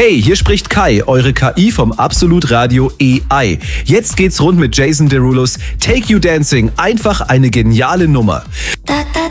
Hey, hier spricht Kai, eure KI vom Absolut Radio AI. Jetzt geht's rund mit Jason Derulos Take You Dancing. Einfach eine geniale Nummer. Da, da,